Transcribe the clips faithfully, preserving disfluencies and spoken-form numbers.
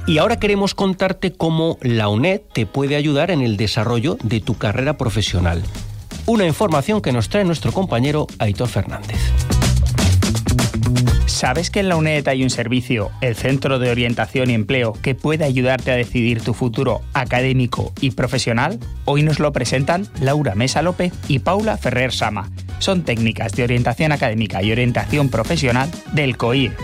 Y ahora queremos contarte cómo la UNED te puede ayudar en el desarrollo de tu carrera profesional. Una información que nos trae nuestro compañero Aitor Fernández. ¿Sabes que en la UNED hay un servicio, el Centro de Orientación y Empleo, que puede ayudarte a decidir tu futuro académico y profesional? Hoy nos lo presentan Laura Mesa López y Paula Ferrer Sama. Son técnicas de orientación académica y orientación profesional del C O I E.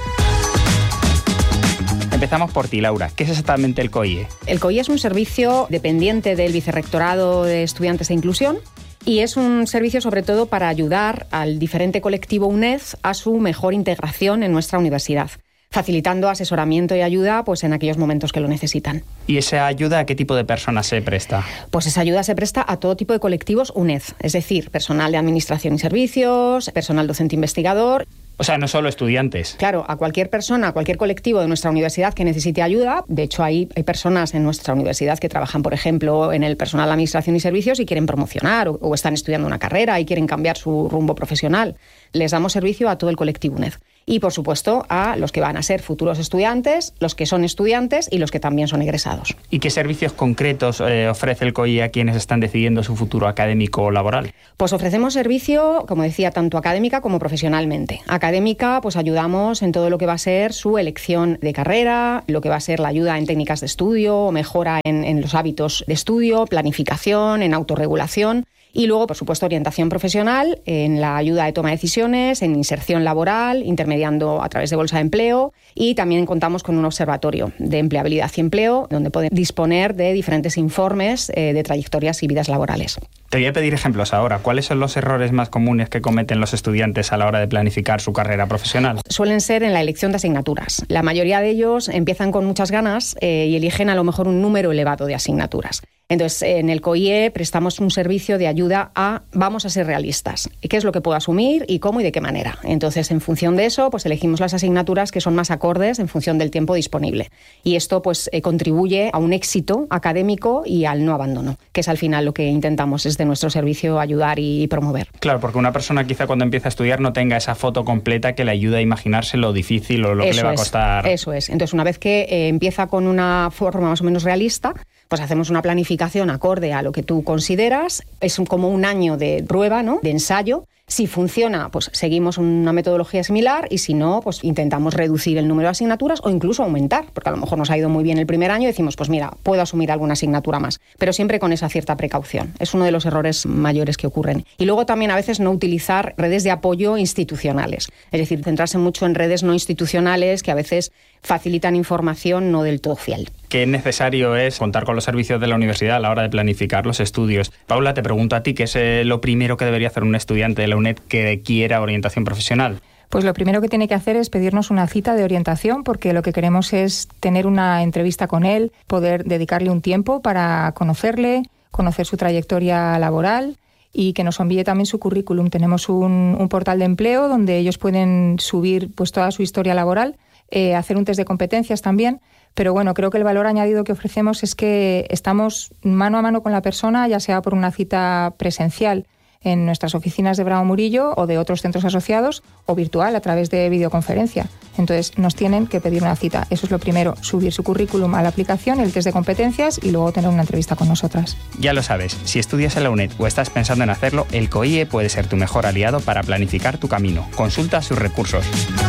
Empezamos por ti, Laura. ¿Qué es exactamente el C O I E? El C O I E es un servicio dependiente del Vicerrectorado de Estudiantes de Inclusión y es un servicio sobre todo para ayudar al diferente colectivo UNED a su mejor integración en nuestra universidad, facilitando asesoramiento y ayuda pues, en aquellos momentos que lo necesitan. ¿Y esa ayuda a qué tipo de personas se presta? Pues esa ayuda se presta a todo tipo de colectivos UNED, es decir, personal de administración y servicios, personal docente investigador. O sea, no solo estudiantes. Claro, a cualquier persona, a cualquier colectivo de nuestra universidad que necesite ayuda. De hecho, hay, hay personas en nuestra universidad que trabajan, por ejemplo, en el personal de administración y servicios y quieren promocionar o, o están estudiando una carrera y quieren cambiar su rumbo profesional. Les damos servicio a todo el colectivo UNED. Y, por supuesto, a los que van a ser futuros estudiantes, los que son estudiantes y los que también son egresados. ¿Y qué servicios concretos eh, ofrece el C O I E a quienes están decidiendo su futuro académico o laboral? Pues ofrecemos servicio, como decía, tanto académica como profesionalmente. Académica, pues ayudamos en todo lo que va a ser su elección de carrera, lo que va a ser la ayuda en técnicas de estudio, mejora en, en los hábitos de estudio, planificación, en autorregulación. Y luego, por supuesto, orientación profesional en la ayuda de toma de decisiones, en inserción laboral, intermediando a través de bolsa de empleo, y también contamos con un observatorio de empleabilidad y empleo donde pueden disponer de diferentes informes eh, de trayectorias y vidas laborales. Te voy a pedir ejemplos ahora. ¿Cuáles son los errores más comunes que cometen los estudiantes a la hora de planificar su carrera profesional? Suelen ser en la elección de asignaturas. La mayoría de ellos empiezan con muchas ganas eh, y eligen a lo mejor un número elevado de asignaturas. Entonces, en el C O I E prestamos un servicio de ayuda a vamos a ser realistas. ¿Qué es lo que puedo asumir y cómo y de qué manera? Entonces, en función de eso, pues elegimos las asignaturas que son más acordes en función del tiempo disponible. Y esto pues eh, contribuye a un éxito académico y al no abandono, que es al final lo que intentamos desde nuestro servicio ayudar y promover. Claro, porque una persona quizá cuando empieza a estudiar no tenga esa foto completa que le ayude a imaginarse lo difícil o lo eso que le va a costar. Es, eso es. Entonces, una vez que eh, empieza con una forma más o menos realista, pues hacemos una planificación acorde a lo que tú consideras. Es un, como un año de prueba, ¿no? De ensayo. Si funciona, pues seguimos una metodología similar y si no, pues intentamos reducir el número de asignaturas o incluso aumentar, porque a lo mejor nos ha ido muy bien el primer año y decimos, pues mira, puedo asumir alguna asignatura más, pero siempre con esa cierta precaución. Es uno de los errores mayores que ocurren. Y luego también a veces no utilizar redes de apoyo institucionales, es decir, centrarse mucho en redes no institucionales que a veces facilitan información no del todo fiel. Qué necesario es contar con los servicios de la universidad a la hora de planificar los estudios. Paula, te pregunto a ti, ¿qué es eh, lo primero que debería hacer un estudiante de la UNED que quiera orientación profesional? Pues lo primero que tiene que hacer es pedirnos una cita de orientación, porque lo que queremos es tener una entrevista con él, poder dedicarle un tiempo para conocerle, conocer su trayectoria laboral y que nos envíe también su currículum. Tenemos un, un portal de empleo donde ellos pueden subir pues toda su historia laboral, eh, hacer un test de competencias también. Pero bueno, creo que el valor añadido que ofrecemos es que estamos mano a mano con la persona, ya sea por una cita presencial en nuestras oficinas de Bravo Murillo o de otros centros asociados o virtual a través de videoconferencia. Entonces nos tienen que pedir una cita. Eso es lo primero, subir su currículum a la aplicación, el test de competencias y luego tener una entrevista con nosotras. Ya lo sabes, si estudias en la UNED o estás pensando en hacerlo, el C O I E puede ser tu mejor aliado para planificar tu camino. Consulta sus recursos.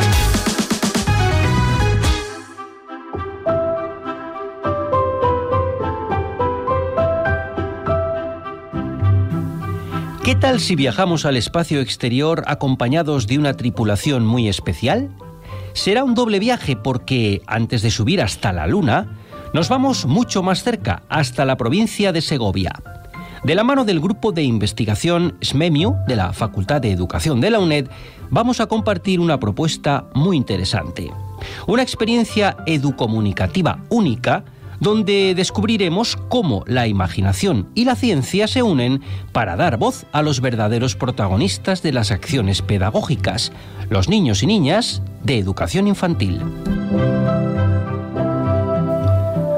¿Qué tal si viajamos al espacio exterior acompañados de una tripulación muy especial? Será un doble viaje porque, antes de subir hasta la Luna, nos vamos mucho más cerca, hasta la provincia de Segovia. De la mano del grupo de investigación SMEMIU, de la Facultad de Educación de la UNED, vamos a compartir una propuesta muy interesante. Una experiencia educomunicativa única, donde descubriremos cómo la imaginación y la ciencia se unen para dar voz a los verdaderos protagonistas de las acciones pedagógicas, los niños y niñas de educación infantil.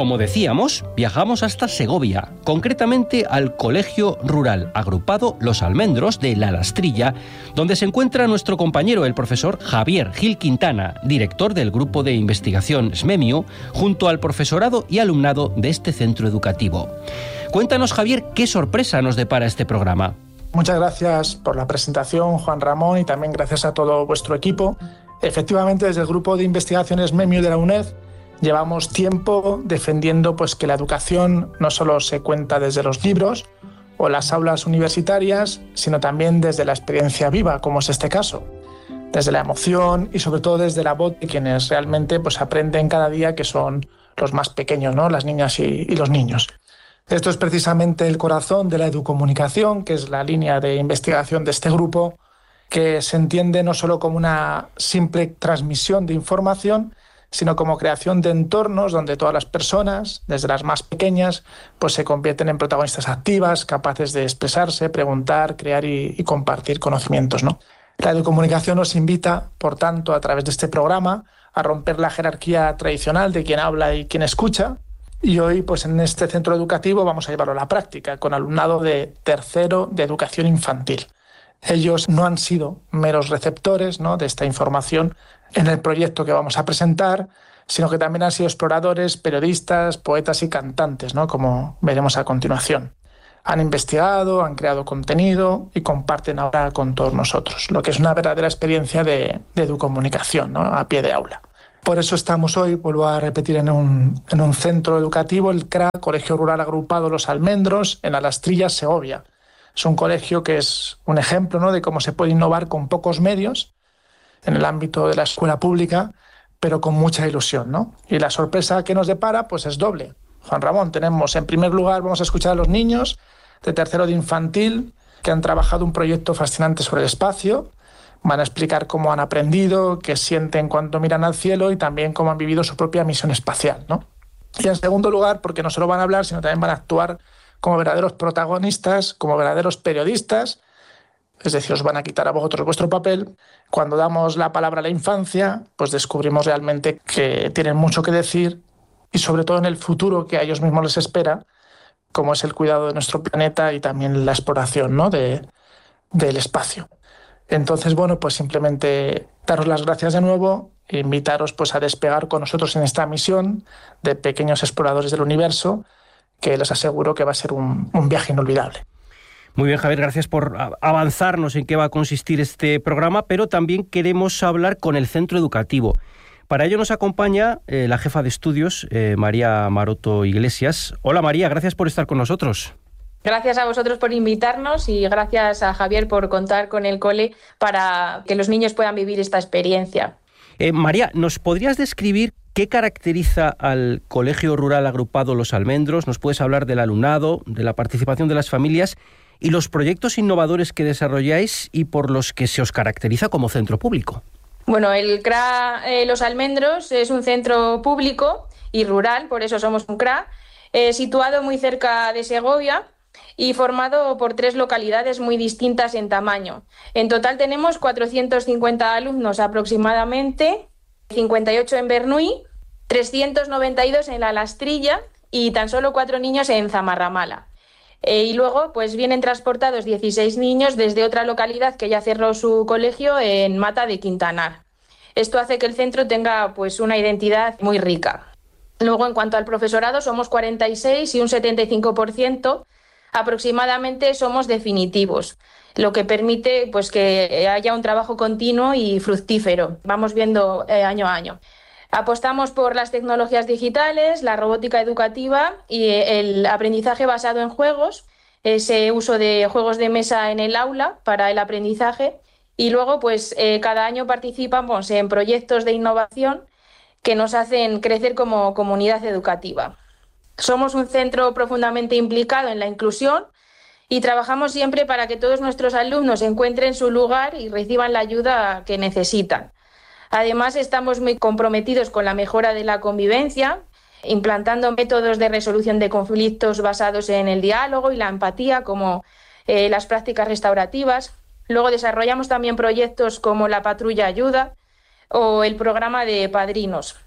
Como decíamos, viajamos hasta Segovia, concretamente al Colegio Rural Agrupado Los Almendros de La Lastrilla, donde se encuentra nuestro compañero, el profesor Javier Gil Quintana, director del Grupo de Investigación SMEMIU, junto al profesorado y alumnado de este centro educativo. Cuéntanos, Javier, qué sorpresa nos depara este programa. Muchas gracias por la presentación, Juan Ramón, y también gracias a todo vuestro equipo. Efectivamente, desde el Grupo de Investigación SMEMIU de la UNED llevamos tiempo defendiendo pues, que la educación no solo se cuenta desde los libros o las aulas universitarias, sino también desde la experiencia viva, como es este caso, desde la emoción y sobre todo desde la voz de quienes realmente pues, aprenden cada día, que son los más pequeños, ¿no? Las niñas y, y los niños. Esto es precisamente el corazón de la educomunicación, que es la línea de investigación de este grupo, que se entiende no solo como una simple transmisión de información, sino como creación de entornos donde todas las personas, desde las más pequeñas, pues se convierten en protagonistas activas, capaces de expresarse, preguntar, crear y, y compartir conocimientos, ¿no? La educomunicación nos invita, por tanto, a través de este programa, a romper la jerarquía tradicional de quien habla y quien escucha. Y hoy, pues en este centro educativo, vamos a llevarlo a la práctica con alumnado de tercero de educación infantil. Ellos no han sido meros receptores, ¿no?, de esta información en el proyecto que vamos a presentar, sino que también han sido exploradores, periodistas, poetas y cantantes, ¿no?, como veremos a continuación. Han investigado, han creado contenido y comparten ahora con todos nosotros, lo que es una verdadera experiencia de, de educomunicación, ¿no?, a pie de aula. Por eso estamos hoy, vuelvo a repetir, en un, en un centro educativo, el C R A, Colegio Rural Agrupado Los Almendros, en La Lastrilla, Segovia. Es un colegio que es un ejemplo, ¿no?, de cómo se puede innovar con pocos medios en el ámbito de la escuela pública, pero con mucha ilusión, ¿no? Y la sorpresa que nos depara pues es doble. Juan Ramón, tenemos, en primer lugar, vamos a escuchar a los niños de tercero de infantil que han trabajado un proyecto fascinante sobre el espacio. Van a explicar cómo han aprendido, qué sienten cuando miran al cielo y también cómo han vivido su propia misión espacial, ¿no? Y en segundo lugar, porque no solo van a hablar, sino también van a actuar como verdaderos protagonistas, como verdaderos periodistas. Es decir, os van a quitar a vosotros vuestro papel. Cuando damos la palabra a la infancia, pues descubrimos realmente que tienen mucho que decir y sobre todo en el futuro que a ellos mismos les espera, como es el cuidado de nuestro planeta y también la exploración, ¿no?, de, del espacio. Entonces, bueno, pues simplemente daros las gracias de nuevo e invitaros pues, a despegar con nosotros en esta misión de pequeños exploradores del universo, que les aseguro que va a ser un, un viaje inolvidable. Muy bien, Javier, gracias por avanzarnos en qué va a consistir este programa, pero también queremos hablar con el centro educativo. Para ello nos acompaña eh, la jefa de estudios, eh, María Maroto Iglesias. Hola, María, gracias por estar con nosotros. Gracias a vosotros por invitarnos y gracias a Javier por contar con el cole para que los niños puedan vivir esta experiencia. Eh, María, ¿nos podrías describir qué caracteriza al Colegio Rural Agrupado Los Almendros? ¿Nos puedes hablar del alumnado, de la participación de las familias y los proyectos innovadores que desarrolláis y por los que se os caracteriza como centro público? Bueno, el C R A eh, Los Almendros es un centro público y rural, por eso somos un C R A, eh, situado muy cerca de Segovia y formado por tres localidades muy distintas en tamaño. En total tenemos cuatrocientos cincuenta alumnos aproximadamente, cincuenta y ocho en Bernuy, trescientos noventa y dos en La Lastrilla y tan solo cuatro niños en Zamarramala. Eh, y luego pues vienen transportados dieciséis niños desde otra localidad que ya cerró su colegio en Mata de Quintanar. Esto hace que el centro tenga pues una identidad muy rica. Luego, en cuanto al profesorado, somos cuarenta y seis y un setenta y cinco por ciento aproximadamente somos definitivos, lo que permite pues que haya un trabajo continuo y fructífero. Vamos viendo eh, año a año. Apostamos por las tecnologías digitales, la robótica educativa y el aprendizaje basado en juegos, ese uso de juegos de mesa en el aula para el aprendizaje. Y luego, pues eh, cada año participamos en proyectos de innovación que nos hacen crecer como comunidad educativa. Somos un centro profundamente implicado en la inclusión y trabajamos siempre para que todos nuestros alumnos encuentren su lugar y reciban la ayuda que necesitan. Además, estamos muy comprometidos con la mejora de la convivencia, implantando métodos de resolución de conflictos basados en el diálogo y la empatía, como eh, las prácticas restaurativas. Luego desarrollamos también proyectos como la Patrulla Ayuda o el programa de Padrinos.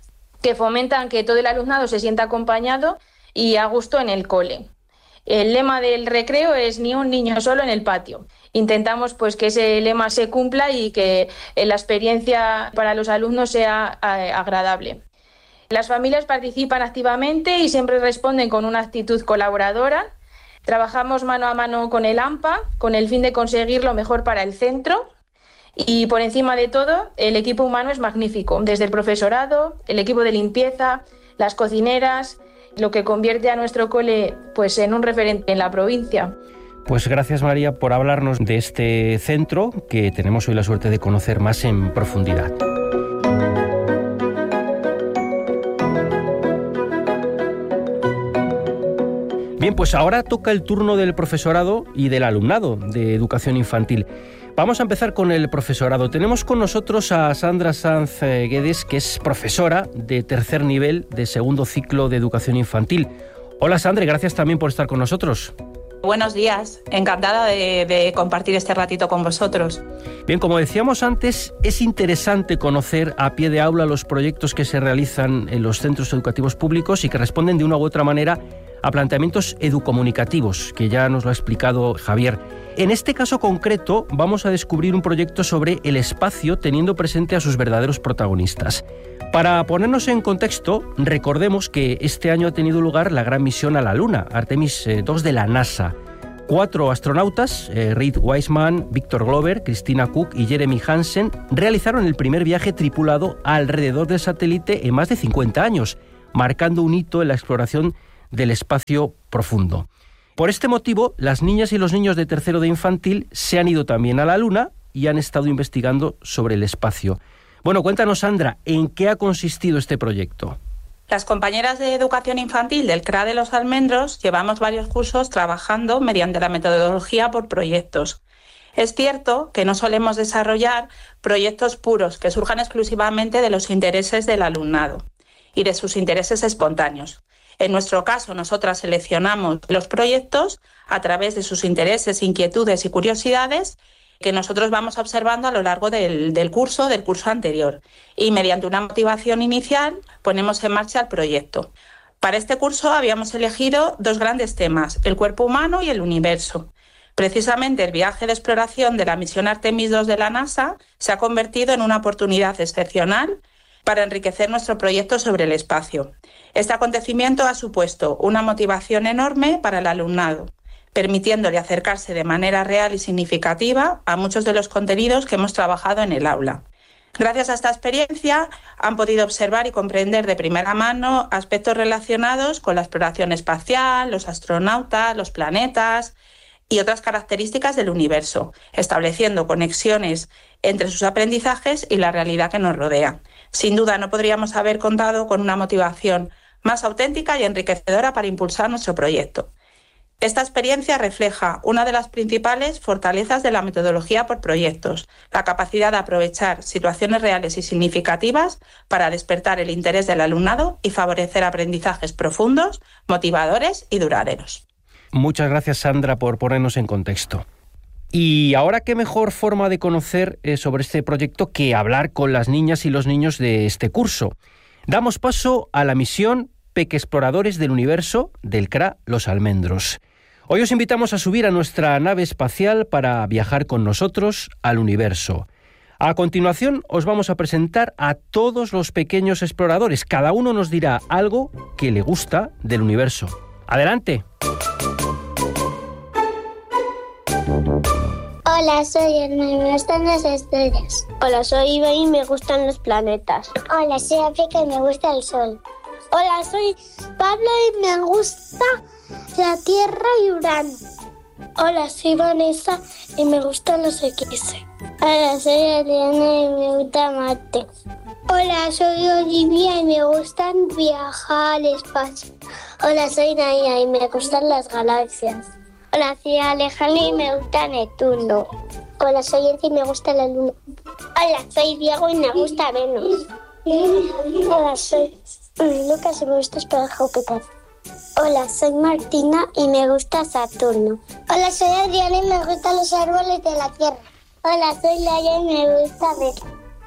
que fomentan que todo el alumnado se sienta acompañado y a gusto en el cole. El lema del recreo es ni un niño solo en el patio. Intentamos pues que ese lema se cumpla y que la experiencia para los alumnos sea eh, agradable. Las familias participan activamente y siempre responden con una actitud colaboradora. Trabajamos mano a mano con el A M P A con el fin de conseguir lo mejor para el centro. Y por encima de todo, el equipo humano es magnífico, desde el profesorado, el equipo de limpieza, las cocineras, lo que convierte a nuestro cole pues, en un referente en la provincia. Pues gracias, María, por hablarnos de este centro que tenemos hoy la suerte de conocer más en profundidad. Bien, pues ahora toca el turno del profesorado y del alumnado de educación infantil. Vamos a empezar con el profesorado. Tenemos con nosotros a Sandra Sanz Guedes, que es profesora de tercer nivel de segundo ciclo de educación infantil. Hola, Sandra, gracias también por estar con nosotros. Buenos días, encantada de, de compartir este ratito con vosotros. Bien, como decíamos antes, es interesante conocer a pie de aula los proyectos que se realizan en los centros educativos públicos y que responden de una u otra manera a planteamientos educomunicativos, que ya nos lo ha explicado Javier. En este caso concreto vamos a descubrir un proyecto sobre el espacio teniendo presente a sus verdaderos protagonistas. Para ponernos en contexto, recordemos que este año ha tenido lugar la gran misión a la Luna, Artemis dos de la NASA. Cuatro astronautas, eh, Reid Wiseman, Victor Glover, Christina Cook y Jeremy Hansen, realizaron el primer viaje tripulado alrededor del satélite en más de cincuenta años, marcando un hito en la exploración del espacio profundo. Por este motivo, las niñas y los niños de tercero de infantil se han ido también a la Luna y han estado investigando sobre el espacio. Bueno, cuéntanos, Sandra, ¿en qué ha consistido este proyecto? Las compañeras de educación infantil del C R A de Los Almendros llevamos varios cursos trabajando mediante la metodología por proyectos. Es cierto que no solemos desarrollar proyectos puros que surjan exclusivamente de los intereses del alumnado y de sus intereses espontáneos. En nuestro caso, nosotras seleccionamos los proyectos a través de sus intereses, inquietudes y curiosidades que nosotros vamos observando a lo largo del, del curso, del curso anterior. Y mediante una motivación inicial ponemos en marcha el proyecto. Para este curso habíamos elegido dos grandes temas, el cuerpo humano y el universo. Precisamente el viaje de exploración de la misión Artemis dos de la NASA se ha convertido en una oportunidad excepcional para enriquecer nuestro proyecto sobre el espacio. Este acontecimiento ha supuesto una motivación enorme para el alumnado, permitiéndole acercarse de manera real y significativa a muchos de los contenidos que hemos trabajado en el aula. Gracias a esta experiencia han podido observar y comprender de primera mano aspectos relacionados con la exploración espacial, los astronautas, los planetas y otras características del universo, estableciendo conexiones entre sus aprendizajes y la realidad que nos rodea. Sin duda no podríamos haber contado con una motivación más auténtica y enriquecedora para impulsar nuestro proyecto. Esta experiencia refleja una de las principales fortalezas de la metodología por proyectos, la capacidad de aprovechar situaciones reales y significativas para despertar el interés del alumnado y favorecer aprendizajes profundos, motivadores y duraderos. Muchas gracias, Sandra, por ponernos en contexto. Y ahora, ¿qué mejor forma de conocer eh, sobre este proyecto que hablar con las niñas y los niños de este curso? Damos paso a la misión Peque Exploradores del Universo del C R A Los Almendros. Hoy os invitamos a subir a nuestra nave espacial para viajar con nosotros al universo. A continuación os vamos a presentar a todos los pequeños exploradores. Cada uno nos dirá algo que le gusta del universo. ¡Adelante! Hola, soy Elma y me gustan las estrellas. Hola, soy Iba y me gustan los planetas. Hola, soy África y me gusta el sol. Hola, soy Pablo y me gusta la Tierra y Urano. Hola, soy Vanessa y me gustan los eclipses. Hola, soy Adriana y me gusta Marte. Hola, soy Olivia y me gustan viajar al espacio. Hola, soy Naya y me gustan las galaxias. Hola, soy Alejandra y me gusta Neptuno. Hola, soy Enzi y me gusta la luna. Hola, soy Diego y me gusta Venus. Hola, soy Lucas y me gusta explorar Júpiter. Hola, soy Martina y me gusta Saturno. Hola, soy Adriana y me gustan los árboles de la Tierra. Hola, soy Laia y me gusta ver.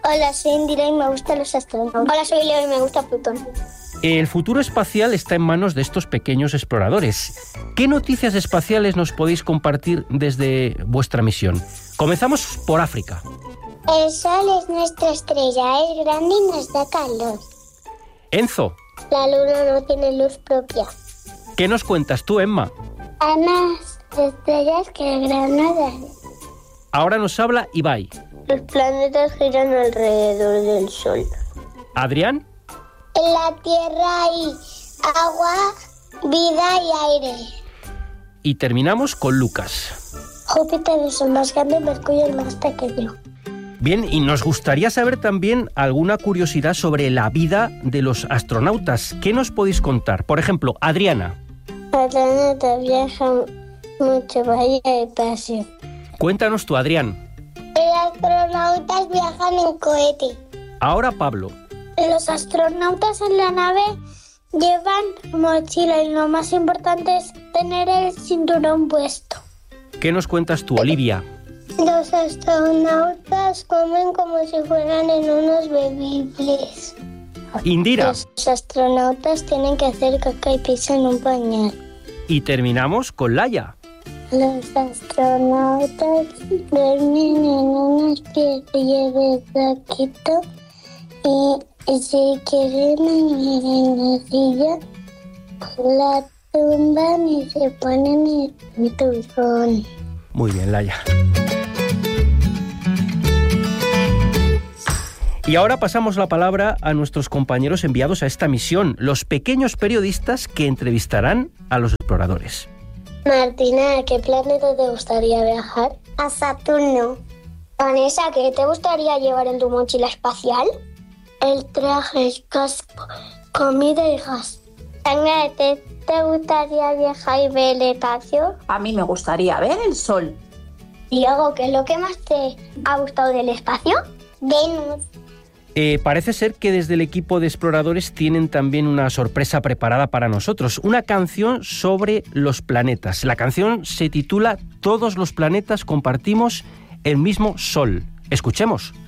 Hola, soy Indira y me gustan los astronautas. Hola, soy Leo y me gusta Plutón. El futuro espacial está en manos de estos pequeños exploradores. ¿Qué noticias espaciales nos podéis compartir desde vuestra misión? Comenzamos por África. El Sol es nuestra estrella, es grande y nos da calor. Enzo. La Luna no tiene luz propia. ¿Qué nos cuentas tú, Emma? Hay más estrellas que granadas. Ahora nos habla Ibai. Los planetas giran alrededor del Sol. ¿Adrián? En la Tierra hay agua, vida y aire. Y terminamos con Lucas. Júpiter es el más grande y Mercurio el más pequeño. Bien, y nos gustaría saber también alguna curiosidad sobre la vida de los astronautas. ¿Qué nos podéis contar? Por ejemplo, Adriana. Los planetas viajan mucho, vaya espacio. Cuéntanos tú, Adrián. Los astronautas viajan en cohete. Ahora Pablo. Los astronautas en la nave llevan mochila y lo más importante es tener el cinturón puesto. ¿Qué nos cuentas tú, Olivia? Los astronautas comen como si fueran en unos bebibles. Indira. Los astronautas tienen que hacer caca y pis en un pañal. Y terminamos con Laia. Los astronautas duermen en una especie de saquito y, y si quieren en la silla la tumban y se ponen el cinturón. Muy bien, Laia. Y ahora pasamos la palabra a nuestros compañeros enviados a esta misión, los pequeños periodistas que entrevistarán a los exploradores. Martina, ¿a qué planeta te gustaría viajar? A Saturno. Vanessa, ¿qué te gustaría llevar en tu mochila espacial? El traje, el casco, comida y gas. Tania, ¿te, ¿te gustaría viajar y ver el espacio? A mí me gustaría ver el Sol. Diego, ¿qué es lo que más te ha gustado del espacio? Venus. Eh, parece ser que desde el equipo de exploradores tienen también una sorpresa preparada para nosotros, una canción sobre los planetas. La canción se titula Todos los planetas compartimos el mismo Sol. Escuchemos.